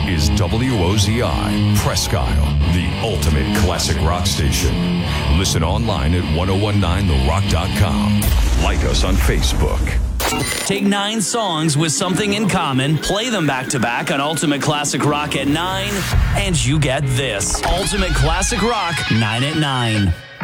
is WOZI, Presque Isle, the ultimate classic rock station. Listen online at 1019therock.com. Like us on Facebook. Take 9 songs with something in common, play them back to back on Ultimate Classic Rock at 9, and you get this. Ultimate Classic Rock 9 at 9.